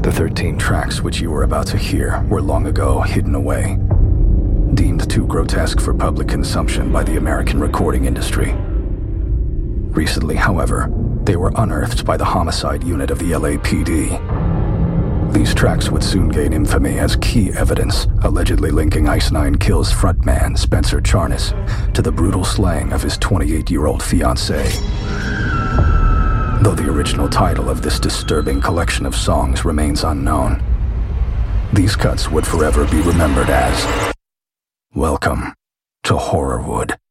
The 13 tracks which you were about to hear were long ago hidden away, deemed too grotesque for public consumption by the American recording industry. Recently, however, they were unearthed by the homicide unit of the LAPD. These tracks would soon gain infamy as key evidence allegedly linking Ice Nine Kills frontman Spencer Charnas to the brutal slaying of his 28-year-old fiancée. Though the original title of this disturbing collection of songs remains unknown, these cuts would forever be remembered as Welcome to Horrorwood.